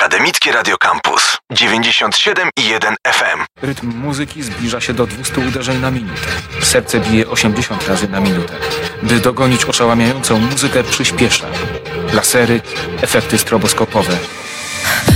Akademickie Radio Campus 97,1 FM. Rytm muzyki zbliża się do 200 uderzeń na minutę. Serce bije 80 razy na minutę. By dogonić oszałamiającą muzykę, przyspiesza. Lasery, efekty stroboskopowe.